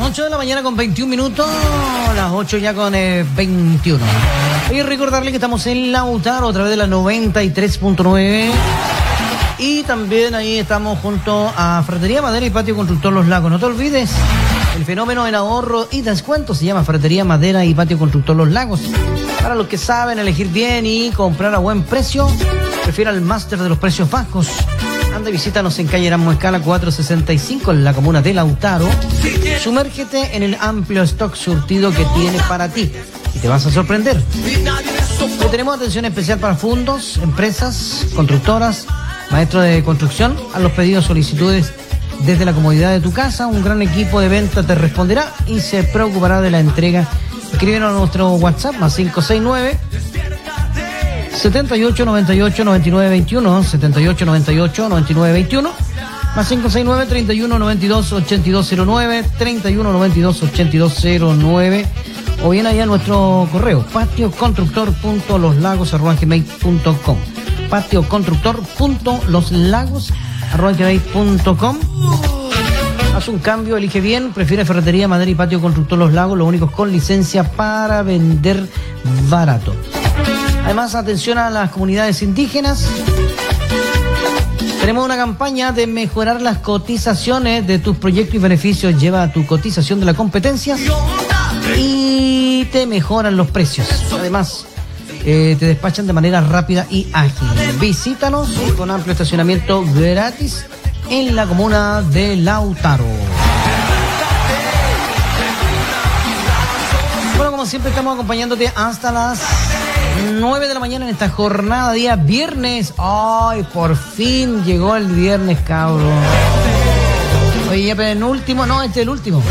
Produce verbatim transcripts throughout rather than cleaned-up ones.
ocho de la mañana con veintiún minutos, las ocho ya con eh, veintiuno. Y recordarle que estamos en Lautaro a través de la noventa y tres punto nueve. Y también ahí estamos junto a Ferretería Madera y Patio Constructor Los Lagos. No te olvides, el fenómeno en ahorro y descuento se llama Ferretería Madera y Patio Constructor Los Lagos. Para los que saben elegir bien y comprar a buen precio, prefiera el máster de los precios bajos. Anda y visítanos en calle Erasmo Escala cuatrocientos sesenta y cinco en la comuna de Lautaro. Sumérgete en el amplio stock surtido que tiene para ti y te vas a sorprender. Hoy tenemos atención especial para fondos, empresas, constructoras, maestros de construcción. A los pedidos, solicitudes desde la comodidad de tu casa, un gran equipo de venta te responderá y se preocupará de la entrega. Escríbenos a nuestro WhatsApp más cinco seis nueve, setenta y ocho noventa y ocho noventa y nueve veintiuno, setenta y ocho noventa y ocho noventa y nueve veintiuno, más cinco seis nueve, treinta y uno noventa y dos ochenta y dos cero nueve, treinta y uno noventa y dos ochenta y dos cero nueve, o bien allá nuestro correo, patioconstructor punto loslagos arroba gmail punto com, patioconstructor punto loslagos arroba gmail punto com. Haz un cambio, elige bien, prefiere Ferretería Madera y Patio Constructor Los Lagos, los únicos con licencia para vender barato. Además, atención a las comunidades indígenas. Tenemos una campaña de mejorar las cotizaciones de tus proyectos y beneficios. Lleva tu cotización de la competencia y te mejoran los precios. Además, eh, te despachan de manera rápida y ágil. Visítanos con amplio estacionamiento gratis en la comuna de Lautaro. Bueno, como siempre estamos acompañándote hasta las nueve de la mañana en esta jornada, día viernes. Ay, por fin llegó el viernes, cabrón. Oye, ya penúltimo, no, este es el último.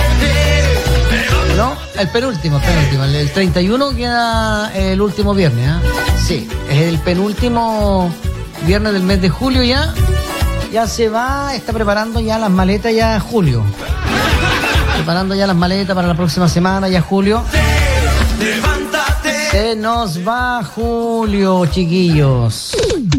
No, el penúltimo, penúltimo. El, el treinta y uno queda el último viernes, ¿eh? Sí, es el penúltimo viernes del mes de julio ya. Ya se va, está preparando ya las maletas ya Julio. Preparando ya las maletas para la próxima semana, ya Julio. Se nos va Julio, chiquillos.